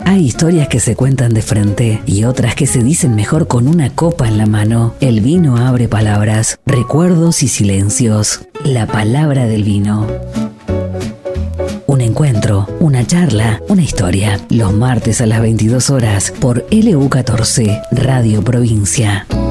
Hay historias que se cuentan de frente y otras que se dicen mejor con una copa en la mano. El vino abre palabras, recuerdos y silencios. La palabra del vino. Un encuentro, una charla, una historia. Los martes a las 22 horas por LU14, Radio Provincia.